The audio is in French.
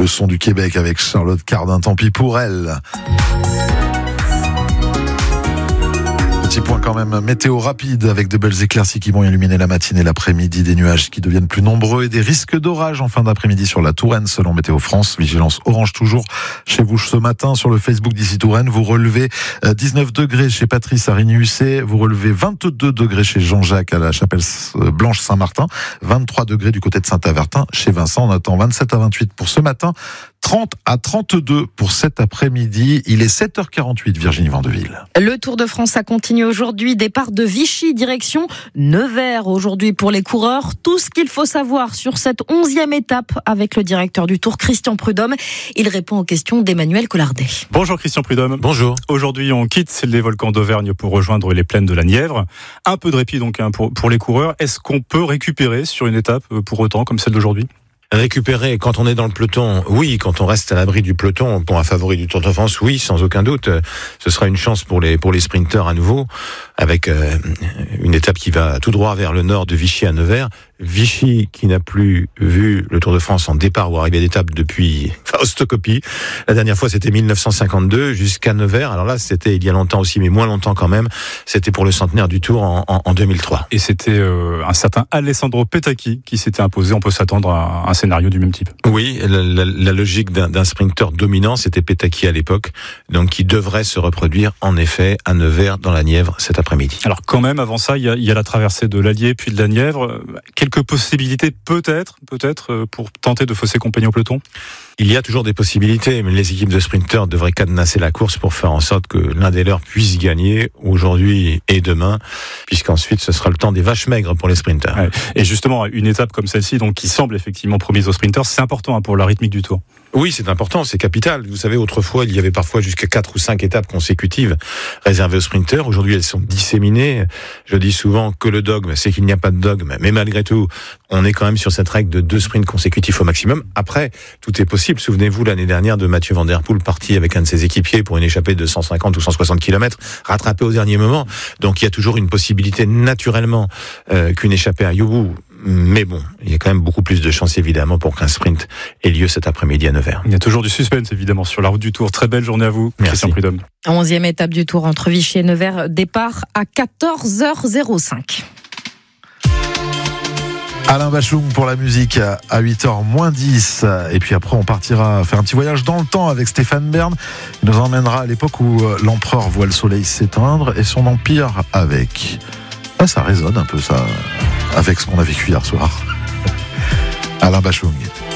le son du Québec avec Charlotte Cardin, tant pis pour elle. Petit point quand même météo rapide avec de belles éclaircies qui vont illuminer la matinée et l'après-midi, des nuages qui deviennent plus nombreux et des risques d'orage en fin d'après-midi sur la Touraine selon Météo France. Vigilance orange toujours chez vous ce matin sur le Facebook d'ici Touraine. Vous relevez 19 degrés chez Patrice à Rigny-Hussé, vous relevez 22 degrés chez Jean-Jacques à la Chapelle Blanche Saint-Martin, 23 degrés du côté de Saint-Avertin chez Vincent. On attend 27 à 28 pour ce matin, 30 à 32 pour cet après-midi. Il est 7h48, Virginie Vandeville. Le Tour de France, ça continue aujourd'hui. Départ de Vichy, direction Nevers aujourd'hui pour les coureurs. Tout ce qu'il faut savoir sur cette 11e étape avec le directeur du Tour, Christian Prudhomme. Il répond aux questions d'Emmanuel Collardet. Bonjour Christian Prudhomme. Bonjour. Aujourd'hui, on quitte les volcans d'Auvergne pour rejoindre les plaines de la Nièvre. Un peu de répit donc pour les coureurs. Est-ce qu'on peut récupérer sur une étape pour autant comme celle d'aujourd'hui ? Récupérer quand on est dans le peloton, oui. Quand on reste à l'abri du peloton, pour un favori du Tour de France, oui, sans aucun doute. Ce sera une chance pour les sprinteurs à nouveau, avec une étape qui va tout droit vers le nord de Vichy à Nevers. Vichy qui n'a plus vu le Tour de France en départ ou arrivée d'étape depuis Faustocopie. La dernière fois, c'était 1952 jusqu'à Nevers. Alors là, c'était il y a longtemps aussi, mais moins longtemps quand même. C'était pour le centenaire du Tour en 2003. Et c'était un certain Alessandro Petacchi qui s'était imposé. On peut s'attendre à un scénario du même type. Oui, la logique d'un sprinter dominant, c'était Petacchi à l'époque, donc qui devrait se reproduire en effet à Nevers dans la Nièvre cet après-midi. Alors quand même, avant ça, il y a la traversée de l'Allier puis de la Nièvre. Quelques possibilités peut-être pour tenter de fausser compagnie au peloton. Il y a toujours des possibilités, mais les équipes de sprinteurs devraient cadenasser la course pour faire en sorte que l'un des leurs puisse gagner aujourd'hui et demain, puisqu'ensuite ce sera le temps des vaches maigres pour les sprinteurs. Ouais. Et justement, une étape comme celle-ci, donc qui semble effectivement promise aux sprinteurs, c'est important pour la rythmique du Tour. Oui, c'est important, c'est capital. Vous savez, autrefois, il y avait parfois jusqu'à 4 ou 5 étapes consécutives réservées aux sprinteurs. Aujourd'hui, elles sont disséminées. Je dis souvent que le dogme, c'est qu'il n'y a pas de dogme. Mais malgré tout, on est quand même sur cette règle de 2 sprints consécutifs au maximum. Après, tout est possible. Souvenez-vous, l'année dernière, de Mathieu Van Der Poel, parti avec un de ses équipiers pour une échappée de 150 ou 160 km, rattrapé au dernier moment. Donc, il y a toujours une possibilité, naturellement, qu'une échappée aille au bout. Mais bon, il y a quand même beaucoup plus de chances, évidemment, pour qu'un sprint ait lieu cet après-midi à Nevers. Il y a toujours du suspense, évidemment, sur la route du Tour. Très belle journée à vous, Merci. Christian Prudhomme. 11e étape du Tour entre Vichy et Nevers. Départ à 14h05. Alain Bachung pour la musique à 8h-10. Et puis après, on partira faire un petit voyage dans le temps avec Stéphane Bern. Il nous emmènera à l'époque où l'empereur voit le soleil s'éteindre et son empire avec. Ah, ça résonne un peu, ça, avec ce qu'on a vécu hier soir. Alain Bachung.